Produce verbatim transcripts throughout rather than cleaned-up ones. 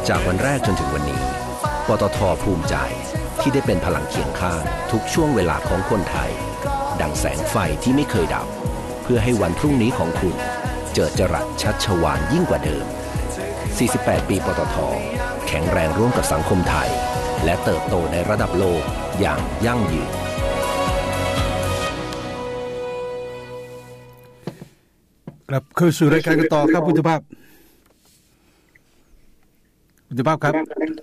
จากวันแรกจนถึงวันนี้ปตท.ภูมิใจที่ได้เป็นพลังเคียงข้างทุกช่วงเวลาของคนไทยดังแสงไฟที่ไม่เคยดับเพื่อให้วันพรุ่งนี้ของคุณเจิดจรัสชัชวาลยิ่งกว่าเดิมสี่สิบแปดปีปตท.แข็งแรงร่วมกับสังคมไทยและเติบโตในระดับโลกอย่างยั่งยืนกลับเข้าสู่รายการกันต่อครับคุณสุภาพคุณสุภาพครับ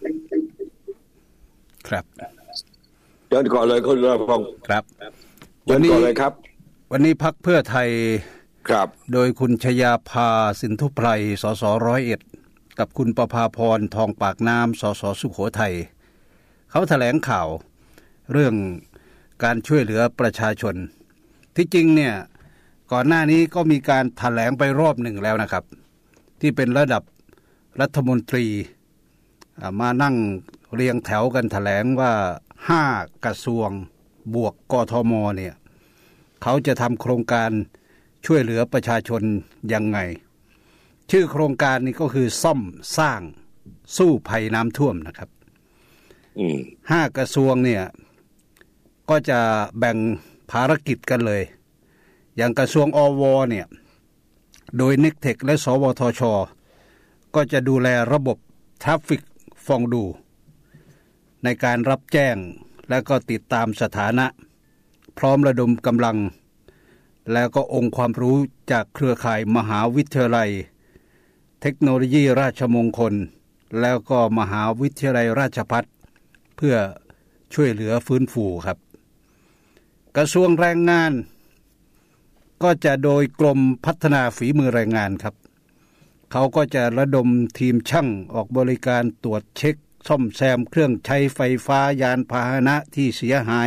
ครับเดินก่อนเลยคุณรัฐพงศ์ครับเดินก่อนเลยครับวันนี้พรรคเพื่อไทยครับโดยคุณชยาภาสินธุไพรสสร้อยเอ็ดกับคุณประภาพรทองปากน้ำสสสุโขทัยเขาแถลงข่าวเรื่องการช่วยเหลือประชาชนที่จริงเนี่ยก่อนหน้านี้ก็มีการแถลงไปรอบหนึ่งแล้วนะครับที่เป็นระดับรัฐมนตรีมานั่งเรียงแถวกันแถลงว่าห้ากระทรวงบวกกทมเนี่ยเขาจะทำโครงการช่วยเหลือประชาชนยังไงชื่อโครงการนี้ก็คือซ่อมสร้างสู้ภัยน้ำท่วมนะครับห้ากระทรวงเนี่ยก็จะแบ่งภารกิจกันเลยอย่างกระทรวงอวเนี่ยโดย เน็กเทค และสวทช.ก็จะดูแลระบบทราฟฟิกฟองดูในการรับแจ้งและก็ติดตามสถานะพร้อมระดมกำลังแล้วก็องค์ความรู้จากเครือข่ายมหาวิทยาลัยเทคโนโลยีราชมงคลแล้วก็มหาวิทยาลัยราชภัฏเพื่อช่วยเหลือฟื้นฟูครับกระทรวงแรงงานก็จะโดยกรมพัฒนาฝีมือแรงงานครับเขาก็จะระดมทีมช่างออกบริการตรวจเช็คซ่อมแซมเครื่องใช้ไฟฟ้ายานพาหนะที่เสียหาย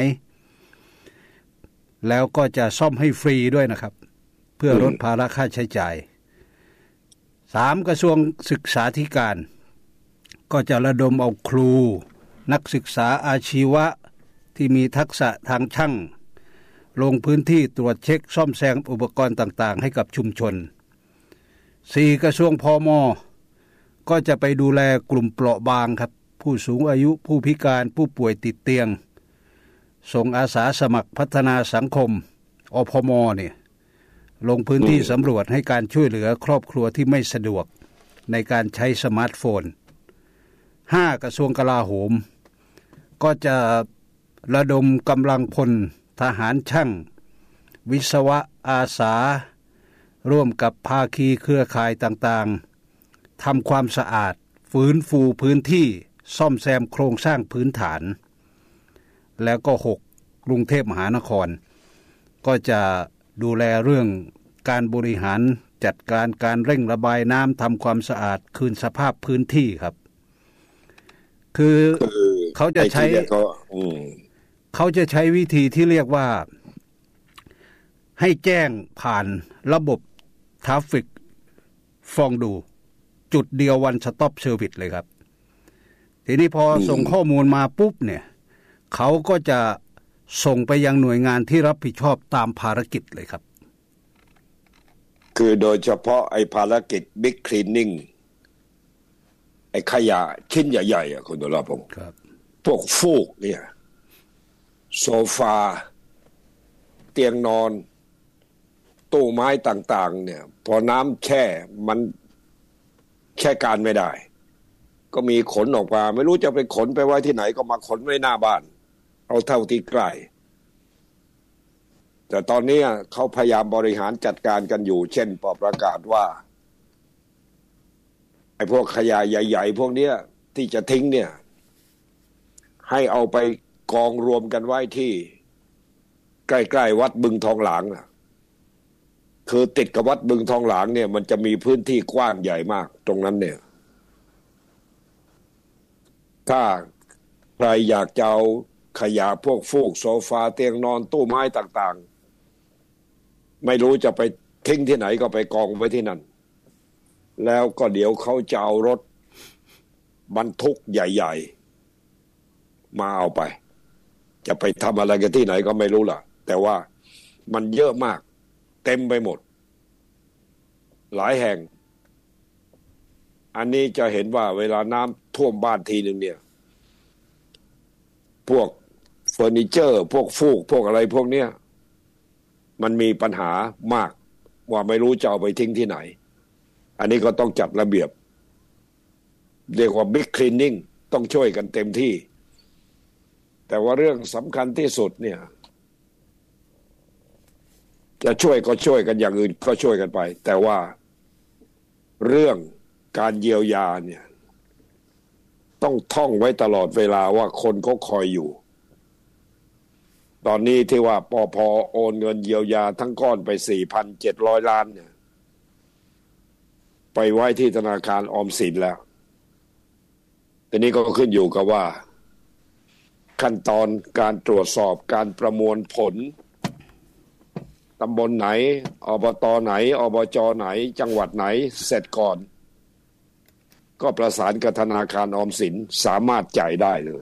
แล้วก็จะซ่อมให้ฟรีด้วยนะครับเพื่อลดภาระค่าใช้จ่ายสามกระทรวงศึกษาธิการก็จะระดมเอาครูนักศึกษาอาชีวะที่มีทักษะทางช่างลงพื้นที่ตรวจเช็คซ่อมแซมอุปกรณ์ต่างๆให้กับชุมชนสี่กระทรวงพม.ก็จะไปดูแลกลุ่มเปราะบางครับผู้สูงอายุผู้พิการผู้ป่วยติดเตียงส่งอาสาสมัครพัฒนาสังคมอพม.เนี่ยลงพื้นที่สำรวจให้การช่วยเหลือครอบครัวที่ไม่สะดวกในการใช้สมาร์ทโฟนห้ากระทรวงกลาโหมก็จะระดมกำลังพลทหารช่างวิศวะอาสาร่วมกับภาคีเครือข่ายต่างๆทำความสะอาดฟื้นฟูพื้นที่ซ่อมแซมโครงสร้างพื้นฐานแล้วก็หกกรุงเทพมหานครก็จะดูแลเรื่องการบริหารจัดการการเร่งระบายน้ำทำความสะอาดคืนสภาพพื้นที่ครับคือเขาจะใช้เขาจะใช้วิธีที่เรียกว่าให้แจ้งผ่านระบบทราฟฟิกฟองดูจุดเดียววันสต็อปเซอร์วิสเลยครับทีนี้พอส่งข้อมูลมาปุ๊บเนี่ยเขาก็จะส่งไปยังหน่วยงานที่รับผิดชอบตามภารกิจเลยครับคือโดยเฉพาะไอ้ภารกิจ Big Cleaning ไอ้ขยะชิ้นใหญ่ๆอ่ะคุณตุลาพงศ์ครับพวกฟูกเนี่ยโซฟาเตียงนอนตู้ไม้ต่างๆเนี่ยพอน้ำแช่มันแช่การไม่ได้ก็มีขนออกมาไม่รู้จะไปขนไปไว้ที่ไหนก็มาขนไว้หน้าบ้านเอาเท่าที่ใกล้แต่ตอนนี้เขาพยายามบริหารจัดการกันอยู่เช่นประกาศว่าไอ้พวกขยะใหญ่ๆพวกเนี้ยที่จะทิ้งเนี่ยให้เอาไปกองรวมกันไว้ที่ใกล้ๆวัดบึงทองหลางน่ะคือติดกับวัดบึงทองหลางเนี่ยมันจะมีพื้นที่กว้างใหญ่มากตรงนั้นเนี่ยถ้าใครอยากจะเอาขยะพวกฟูกโซฟาเตียงนอนตู้ไม้ต่างๆไม่รู้จะไปทิ้งที่ไหนก็ไปกองไว้ที่นั่นแล้วก็เดี๋ยวเขาจะเอารถบรรทุกใหญ่ๆมาเอาไปจะไปทำอะไรกันที่ไหนก็ไม่รู้ล่ะแต่ว่ามันเยอะมากเต็มไปหมดหลายแห่งอันนี้จะเห็นว่าเวลาน้ำท่วมบ้านทีนึงเนี่ยพวกเฟอร์นิเจอร์พวกฟูกพวกอะไรพวกเนี้ยมันมีปัญหามากว่าไม่รู้จะเอาไปทิ้งที่ไหนอันนี้ก็ต้องจัดระเบียบเรียกว่าบิ๊กคลีนนิ่งต้องช่วยกันเต็มที่แต่ว่าเรื่องสำคัญที่สุดเนี่ยจะช่วยก็ช่วยกันอย่างอื่นก็ช่วยกันไปแต่ว่าเรื่องการเยียวยาเนี่ยต้องท่องไว้ตลอดเวลาว่าคนเขาคอยอยู่ตอนนี้ที่ว่าปภ.โอนเงินเยียวยาทั้งก้อนไป สี่พันเจ็ดร้อย ล้านเนี่ยไปไว้ที่ธนาคารออมสินแล้วทีนี้ก็ขึ้นอยู่กับว่าขั้นตอนการตรวจสอบการประมวลผลตำบลไหนอบต.ไหนอบจ.ไหนจังหวัดไหนเสร็จก่อนก็ประสานกับธนาคารออมสินสามารถจ่ายได้เลย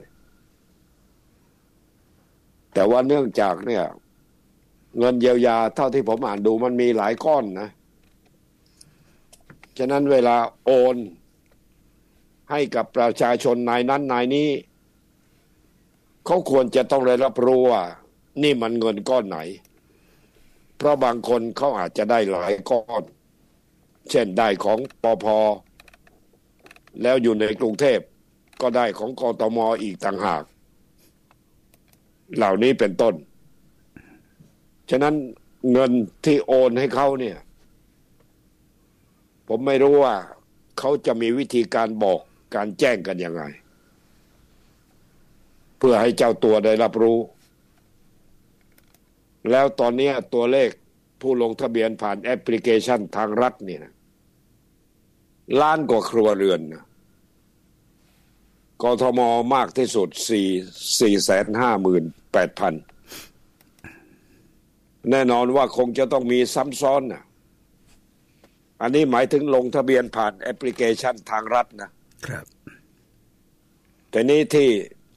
แต่ว่าเนื่องจากเนี่ยเงินเยียวยาเท่าที่ผมอ่านดูมันมีหลายก้อนนะฉะนั้นเวลาโอนให้กับประชาชนนายนั้นนายนี้เขาควรจะต้องได้รับรู้ว่านี่มันเงินก้อนไหนเพราะบางคนเขาอาจจะได้หลายก้อนเช่นได้ของปภ.แล้วอยู่ในกรุงเทพก็ได้ของกทม.อีกต่างหากเหล่านี้เป็นต้นฉะนั้นเงินที่โอนให้เขาเนี่ยผมไม่รู้ว่าเขาจะมีวิธีการบอกการแจ้งกันยังไงเพื่อให้เจ้าตัวได้รับรู้แล้วตอนนี้ตัวเลขผู้ลงทะเบียนผ่านแอปพลิเคชันทางรัฐเนี่ยล้านกว่าครัวเรือนนะกทม.มากที่สุดสี่แสนห้าหมื่นแปดพันแน่นอนว่าคงจะต้องมีซ้ำซ้อนนะอันนี้หมายถึงลงทะเบียนผ่านแอปพลิเคชันทางรัฐนะครับแต่นี้ที่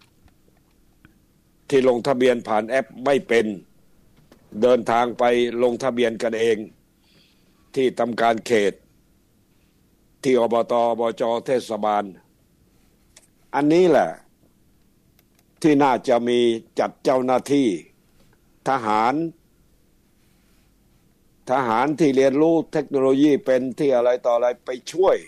ที่ลงทะเบียนผ่านแอปไม่เป็นเดินทางไปลงทะเบียนกันเองที่ทำการเขตที่อบต.อบจ.เทศบาลอันนี้แหละที่น่าจะมีจัดเจ้าหน้าที่ทหารทหารที่เรียนรู้เทคโนโลยีเป็นที่อะไรต่ออะไรไปช่วย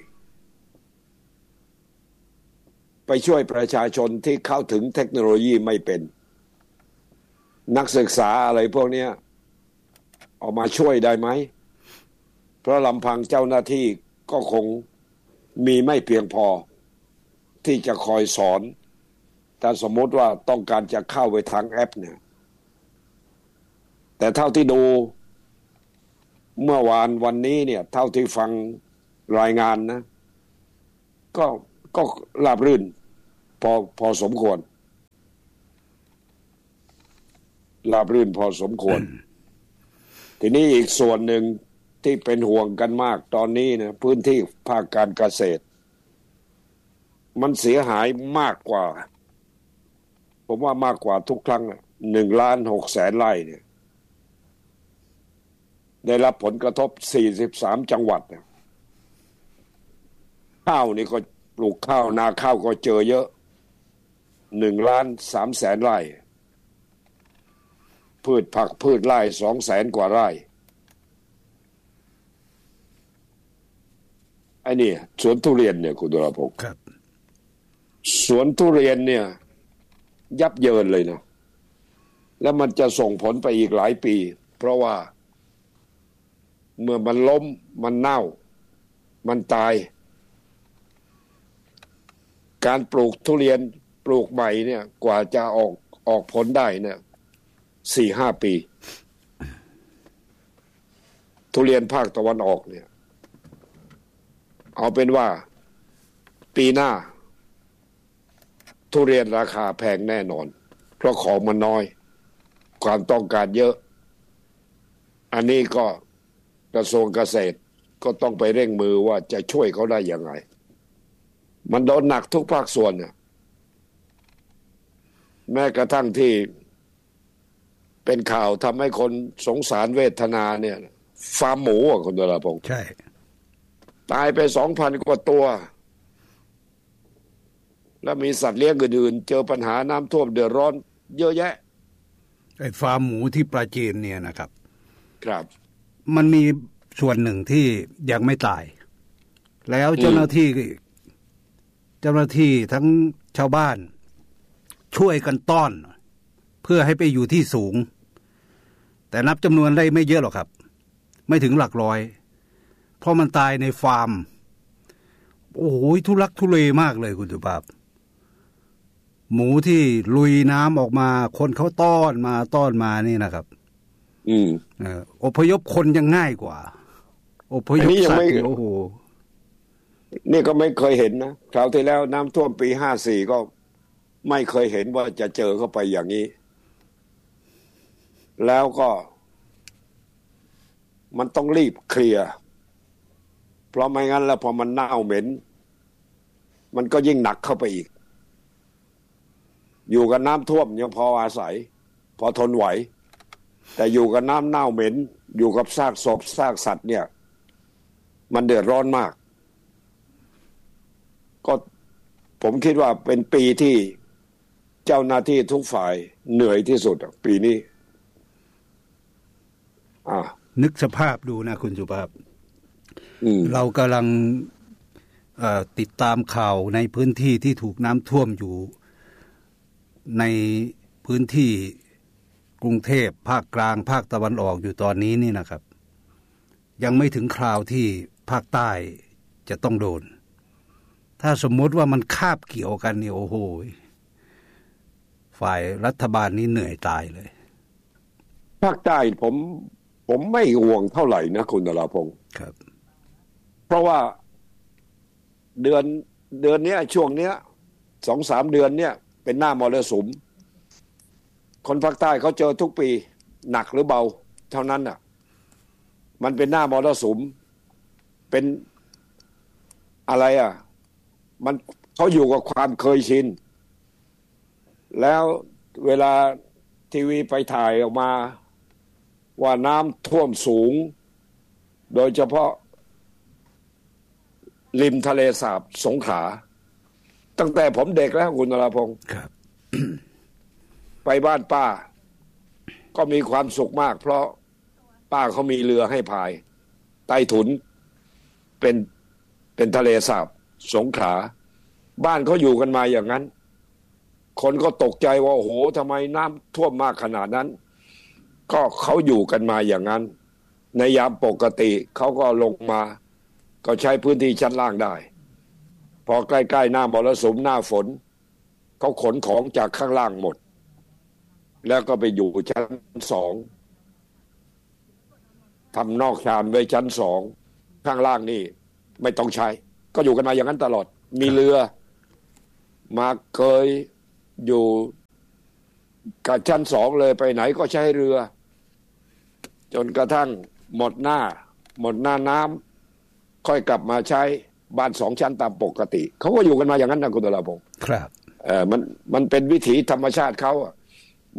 ไปช่วยประชาชนที่เข้าถึงเทคโนโลยีไม่เป็นนักศึกษาอะไรพวกนี้ออกมาช่วยได้ไหมเพราะลำพังเจ้าหน้าที่ก็คงมีไม่เพียงพอที่จะคอยสอนแต่สมมติว่าต้องการจะเข้าไปทางแอปเนี่ยแต่เท่าที่ดูเมื่อวานวันนี้เนี่ยเท่าที่ฟังรายงานนะก็ก็ราบรื่นพอพอสมควรราบรื่นพอสมควร ทีนี้อีกส่วนหนึ่งที่เป็นห่วงกันมากตอนนี้นะพื้นที่ภาคการเกษตรมันเสียหายมากกว่าผมว่ามากกว่าทุกครั้งหนึ่งล้านหกแสนไร่เนี่ยได้รับผลกระทบสี่สิบสามจังหวัดข้าวนี่ก็ปลูกข้าวนาข้าวก็เจอเยอะหนึ่งล้านสามแสนไร่พืชผักพืชไร่สองแสนกว่าไร่ไอ้นี่สวนทุเรียนเนี่ยคุณดุลภพครับสวนทุเรียนเนี่ยยับเยินเลยนะแล้วมันจะส่งผลไปอีกหลายปีเพราะว่าเมื่อมันล้มมันเน่ามันตายการปลูกทุเรียนปลูกใหม่เนี่ยกว่าจะออกออกผลได้เนี่ยสี่ห้าปีทุเรียนภาคตะวันออกเนี่ยเอาเป็นว่าปีหน้าทุเรียนราคาแพงแน่นอนเพราะของมันน้อยความต้องการเยอะอันนี้ก็กระทรวงเกษตรก็ต้องไปเร่งมือว่าจะช่วยเขาได้ยังไงมันโดนหนักทุกภาคส่วนเนี่ยแม้กระทั่งที่เป็นข่าวทำให้คนสงสารเวทนาเนี่ยฟาร์มหมูอ่ะคุณดลพงษ์ใช่ตายไป สองพัน กว่าตัวแล้วมีสัตว์เลี้ยงอื่นๆเจอปัญหาน้ำท่วมเดือดร้อนเยอะแยะไอ้ฟาร์มหมูที่ปราจีนเนี่ยนะครับครับมันมีส่วนหนึ่งที่ยังไม่ตายแล้วเจ้าหน้าที่เจ้าหน้าที่ทั้งชาวบ้านช่วยกันต้อนเพื่อให้ไปอยู่ที่สูงแต่นับจำนวนได้ไม่เยอะหรอกครับไม่ถึงหลักร้อยเพราะมันตายในฟาร์มโอ้โหทุลักทุเลมากเลยคุณสุภาพหมูที่ลุยน้ำออกมาคนเขาต้อนมาต้อนมานี่นะครับอืมเอ่ออพยพคนยังง่ายกว่าอพยพสัตว์โอ้โหนี่ก็ไม่เคยเห็นนะคราวที่แล้วน้ำท่วมปีห้าสี่ก็ไม่เคยเห็นว่าจะเจอเข้าไปอย่างนี้แล้วก็มันต้องรีบเคลียร์เพราะไม่งั้นแล้วพอมันเน่าเหม็นมันก็ยิ่งหนักเข้าไปอีกอยู่กับน้ำท่วมยังพออาศัยพอทนไหวแต่อยู่กับน้ำเน่าเหม็นอยู่กับซากศพซากสัตว์เนี่ยมันเดือดร้อนมากก็ผมคิดว่าเป็นปีที่เจ้าหน้าที่ทุกฝ่ายเหนื่อยที่สุดปีนี้อ่านึกสภาพดูนะคุณสุภาพเรากำลังติดตามข่าวในพื้นที่ที่ถูกน้ำท่วมอยู่ในพื้นที่กรุงเทพภาคกลางภาคตะวันออกอยู่ตอนนี้นี่นะครับยังไม่ถึงคราวที่ภาคใต้จะต้องโดนถ้าสมมติว่ามันคาบเกี่ยวกันนี่โอ้โหฝ่ายรัฐบาลนี้เหนื่อยตายเลยภาคใต้ผมผมไม่ห่วงเท่าไหร่นะคุณนราพงศ์ครับเพราะว่าเดือนเดือนนี้ช่วงเนี้ยสองสามเดือนเนี่ยเป็นหน้ามรสุมคนภาคใต้เขาเจอทุกปีหนักหรือเบาเท่านั้นน่ะมันเป็นหน้ามรสุมเป็นอะไรอ่ะมันเขาอยู่กับความเคยชินแล้วเวลาทีวีไปถ่ายออกมาว่าน้ำท่วมสูงโดยเฉพาะริมทะเลสาบสงขลาตั้งแต่ผมเด็กแล้วคุณนราพงศ์ครับไปบ้านป้าก็มีความสุขมากเพราะป้าเขามีเรือให้พายใต้ถุนเป็นเป็นทะเลสาบสงขลาบ้านเขาอยู่กันมาอย่างนั้นคนก็ตกใจว่าโอ้โหทำไมน้ำท่วมมากขนาดนั้นก็เขาอยู่กันมาอย่างนั้นในยามปกติเขาก็ลงมาก็ใช้พื้นที่ชั้นล่างได้พอใกล้ๆหน้ามรสุมหน้าฝนเขาขนของจากข้างล่างหมดแล้วก็ไปอยู่ชั้นสองทำนอกชานไว้ชั้นสองข้างล่างนี่ไม่ต้องใช้ก็อยู่กันมาอย่างนั้นตลอดมีเรือมาเคยอยู่กับชั้นสองเลยไปไหนก็ใช้เรือจนกระทั่งหมดหน้าหมดหน้าน้ำค่อยกลับมาใช้บ้านสองชั้นตามปกติเขาก็อยู่กันมาอย่างนั้นนะคุณตลาพงศ์ครับเออมันมันเป็นวิถีธรรมชาติเขาอ่ะ